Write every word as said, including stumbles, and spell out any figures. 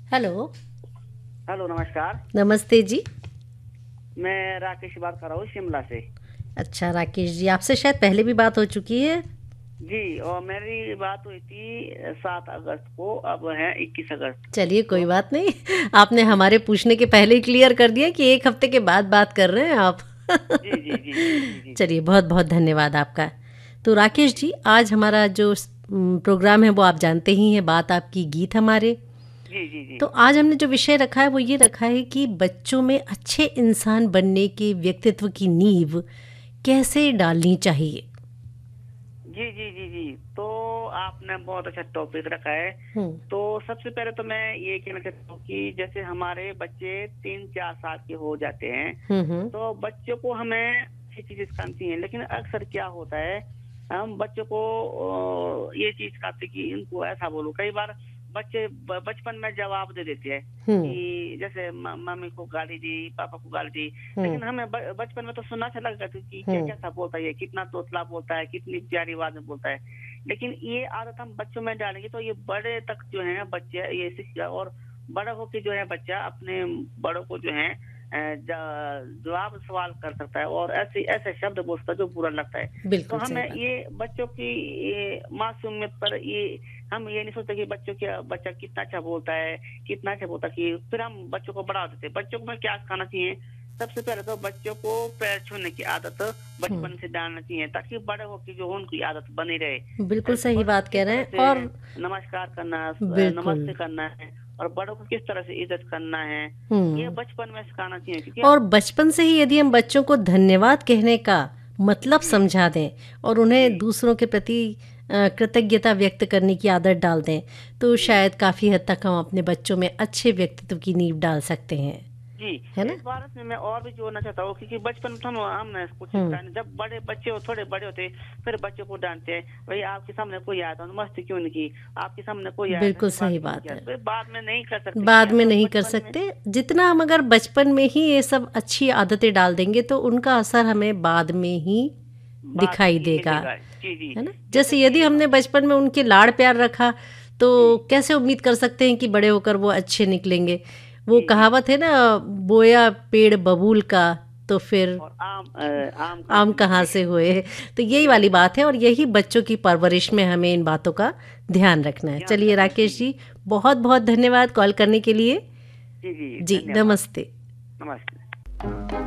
Hello. Hello, नमस्कार। नमस्ते जी। मैं राकेश बात कर रहा हूँ शिमला से। अच्छा राकेश जी, आपसे शायद पहले भी बात हो चुकी है। जी, और मेरी बात हुई थी सात अगस्त को, अब है इक्कीस अगस्त। चलिए कोई तो बात नहीं। आपने हमारे पूछने के पहले ही क्लियर कर दिया कि एक हफ्ते के बाद बात कर रहे हैं आप। जी जी जी जी जी जी जी चलिए बहुत बहुत धन्यवाद आपका। तो जी राकेश जी जी, आज हमारा जो स- म, प्रोग्राम है वो आप जानते ही हैं, बात आपकी गीत हमारे। जी जी जी तो आज हमने जो विषय रखा है वो ये रखा है कि बच्चों में अच्छे इंसान बनने के व्यक्तित्व की नींव कैसे डालनी चाहिए। जी जी जी जी तो आपने बहुत अच्छा टॉपिक रखा है। हम्म। तो सबसे पहले तो मैं ये कहना चाहता हूँ कि जैसे हमारे बच्चे तीन चार साल के हो जाते हैं, हम्म। हम्म। तो बच्चों को हमें अच्छी चीजें सिखानी चाहिए। लेकिन अक्सर क्या होता है, हम बच्चों को अ, ये चीज सिखाते कि इनको ऐसा बोलो। कई बार बच्चे ब- बचपन में जवाब दे देते हैं हम्म। कि जैसे म- मम्मी को गाली दी, पापा को गाली दी। हम्म। लेकिन हमें ब- बचपन में तो सुनना अच्छा लगता था कि क्या हम्म। क्या सा बोलता है, कितना तोतला बोलता है, कितनी प्यारी आवाज में बोलता है। लेकिन ये आदत हम बच्चों में डालेंगे तो ये बड़े तक जो है बच्चे ये सीख, और बड़ा होकर जो है बच्चा अपने बड़ों को जो है अ, ज- जवाब सवाल कर सकता है और ऐसे ऐसे शब्द बोलता है जो बुरा लगता है। तो बिल्कुल सही हमें बात ये है। बच्चों की ये मासूमियत पर ये हम ये नहीं सोचते कि बच्चों के बच्चा कितना अच्छा बोलता है, कितना अच्छा बोलता है, कि फिर हम बच्चों को बढ़ा देते हैं। बच्चों को में क्या सिखाना चाहिए, सबसे पहले तो बच्चों को पैर छूने की आदत हम्म। बचपन से डालना चाहिए ताकि बड़े होकर जो उनकी आदत बनी रहे। बिल्कुल जैसे सही बड़ों को बात कह किस रहे तरह हैं। से और नमस्कार करना, बिल्कुल। नमस्ते करना है, और बड़ों को किस तरह से इज्जत करना है, ये हम्म। बचपन में सिखाना चाहिए। क्योंकि और हम बचपन से ही यदि हम बच्चों को धन्यवाद कहने का मतलब जी समझा दें और जी उन्हें दूसरों के प्रति अ, कृतज्ञता व्यक्त करने की आदत डाल दें, तो जी शायद काफ़ी हद तक हम अपने बच्चों में अच्छे व्यक्तित्व की नींव डाल सकते हैं। जी है ना? इस बात में मैं और भी जोड़ना चाहता हूँ, क्योंकि बचपन में तो हम हमने कुछ हम्म। सिखाया नहीं। जब बड़े बच्चे हो, थोड़े बड़े होते, फिर बच्चों को डांटते हैं, भाई आपके सामने कोई आया था तो मस्ती क्यों नहीं की, आपके सामने कोई आया था बिल्कुल तो बात सही क्यों नहीं बात किया। है। तो बाद में नहीं कर सकते, क्योंकि बाद में अगर हम नहीं कर बचपन में सकते। जितना हम अगर बचपन में ही ये सब अच्छी आदतें डाल देंगे तो उनका असर हमें बाद में ही बाद में दिखाई ही देगा। मिलेगा। जी जी है ना? जैसे जैसे यदि कि हमने बचपन में उनके लाड़ प्यार रखा तो जी कैसे उम्मीद कर सकते हैं कि बड़े होकर वो अच्छे निकलेंगे। वो जी जी कहावत है ना, बोया पेड़ बबूल का तो फिर और आम अ, आम कहाँ आम से कहाँ निकले। से हुए। तो यही जी वाली जी बात है और यही बच्चों की परवरिश में हमें इन बातों का ध्यान रखना है। ध्यान चलिए रखना। जी राकेश जी, बहुत बहुत धन्यवाद कॉल करने के लिए। जी जी जी धन्यवाद। नमस्ते। नमस्ते।